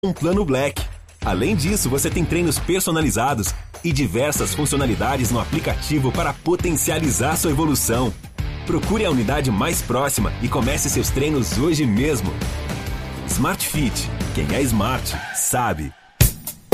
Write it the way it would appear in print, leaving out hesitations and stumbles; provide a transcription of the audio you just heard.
um plano Black. Além disso, você tem treinos personalizados e diversas funcionalidades no aplicativo para potencializar sua evolução. Procure a unidade mais próxima e comece seus treinos hoje mesmo. Smart Fit. Quem é smart, sabe.